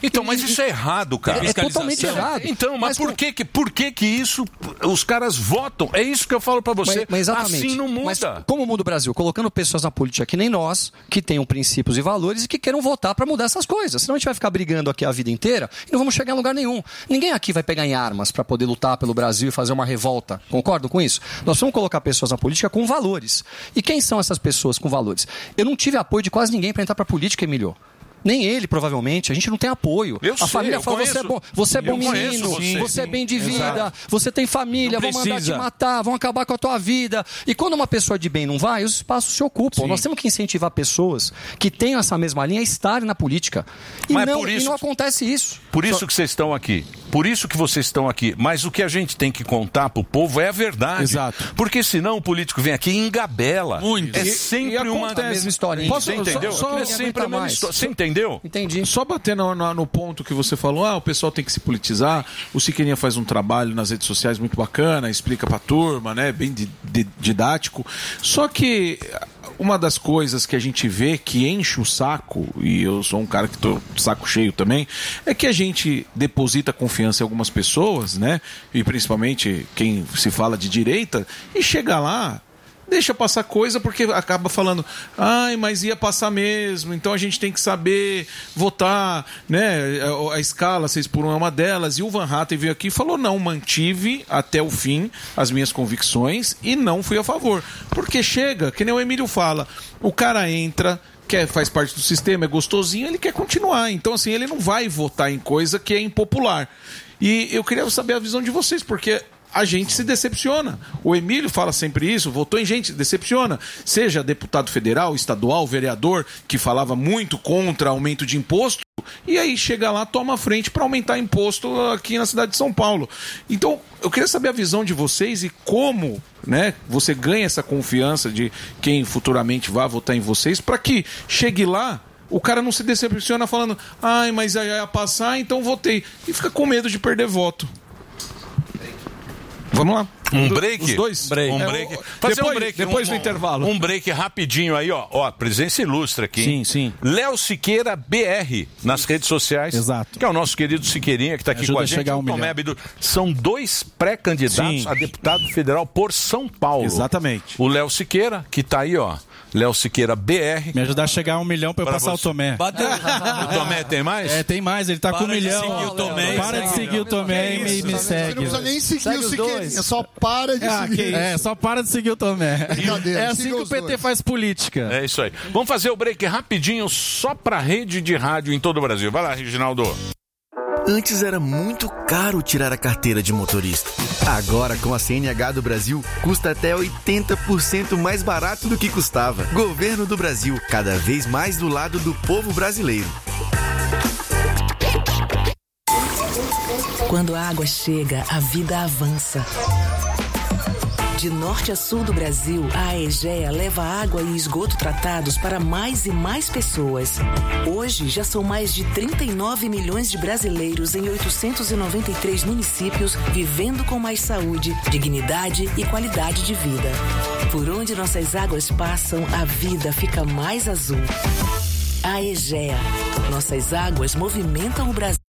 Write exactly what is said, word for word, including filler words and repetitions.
Então, mas isso é errado, cara. É, é totalmente errado. Então, mas, mas por, que, que, por que que isso, os caras votam? É isso que eu falo pra você. Mas, mas exatamente. Assim não muda. Mas como muda o Brasil? Colocando pessoas na política que nem nós, que tenham princípios e valores e que queiram votar pra mudar essas coisas. Senão a gente vai ficar brigando aqui a vida inteira e não vamos chegar em lugar nenhum. Ninguém aqui vai pegar em armas pra poder lutar pelo Brasil e fazer uma revolta. Concordam com isso? Nós vamos colocar pessoas na política com valores. E quem são essas pessoas com valores? Eu não tive apoio de quase ninguém pra entrar pra política, Emílio. Nem ele, provavelmente. A gente não tem apoio. Eu a sei, família fala, conheço. você é bom, você é bom Eu menino, você. você é bem de vida, Exato. você tem família, vão mandar te matar, vão acabar com a tua vida. E quando uma pessoa de bem não vai, os espaços se ocupam. Sim. Nós temos que incentivar pessoas que tenham essa mesma linha a estarem na política. E, Mas não, por isso, e não acontece isso. Por isso Só... que vocês estão aqui. Por isso que vocês estão aqui. Mas o que a gente tem que contar pro povo é a verdade. Exato. Porque senão o político vem aqui e engabela. Muito. É E, sempre e uma a mesma historinha. Você entendeu? Só, só, é sempre a mesma mais. história. Você entendeu? Entendi. Só bater no, no, no ponto que você falou, ah, o pessoal tem que se politizar. O Siqueirinha faz um trabalho nas redes sociais muito bacana, explica pra turma, né? Bem di, di, didático. Só que uma das coisas que a gente vê que enche o saco, e eu sou um cara que tô de saco cheio também, é que a gente deposita confiança em algumas pessoas, né? E principalmente quem se fala de direita, e chega lá, deixa passar coisa porque acaba falando, ai, mas ia passar mesmo, então a gente tem que saber votar, né? A, a escala seis por um é uma delas, e o Van Hatten veio aqui e falou, não, mantive até o fim as minhas convicções e não fui a favor. Porque chega, que nem o Emílio fala, o cara entra, quer, faz parte do sistema, é gostosinho, ele quer continuar, então assim, ele não vai votar em coisa que é impopular. E eu queria saber a visão de vocês, porque a gente se decepciona. O Emílio fala sempre isso, votou em gente, decepciona. Seja deputado federal, estadual, vereador, que falava muito contra aumento de imposto, e aí chega lá, toma a frente para aumentar imposto aqui na cidade de São Paulo. Então, eu queria saber a visão de vocês e como, né, você ganha essa confiança de quem futuramente vai votar em vocês, para que chegue lá, o cara não se decepciona falando, ai, mas ia passar, então votei. E fica com medo de perder voto. Vamos lá. Um break? Os dois? Break. Um é, break. o... Fazer depois, um break. Depois um, do intervalo. Um break rapidinho aí, ó. Ó, presença ilustre aqui. Sim, sim. Léo Siqueira B R nas redes sociais. Exato. Que é o nosso querido Siqueirinha que está aqui Ajuda com a a gente. chegar a um o Tomé milhão. Abdu. São dois pré-candidatos Sim. a deputado federal por São Paulo. Exatamente. O Léo Siqueira, que tá aí, ó. Léo Siqueira B R. Me ajudar a chegar a um milhão pra eu Pra passar você. o Tomé. Bateu. O Tomé tem mais? É, tem mais, ele tá Para com um de milhão. seguir o Tomé. Para de seguir o Tomé e me, me Você não segue. precisa nem seguir Segue o os Siqueirinha, dois. só para de Ah, que seguir. é, só para de seguir o Tomé. Brincadeira, É assim siga que o os P T dois. faz política. É isso aí. Vamos fazer o break rapidinho só pra rede de rádio em todo o Brasil. Vai lá, Reginaldo. Antes era muito caro tirar a carteira de motorista. Agora, com a C N H do Brasil, custa até oitenta por cento mais barato do que custava. Governo do Brasil, cada vez mais do lado do povo brasileiro. Quando a água chega, a vida avança. De norte a sul do Brasil, a Aegea leva água e esgoto tratados para mais e mais pessoas. Hoje, já são mais de trinta e nove milhões de brasileiros em oitocentos e noventa e três municípios vivendo com mais saúde, dignidade e qualidade de vida. Por onde nossas águas passam, a vida fica mais azul. Aegea. Nossas águas movimentam o Brasil.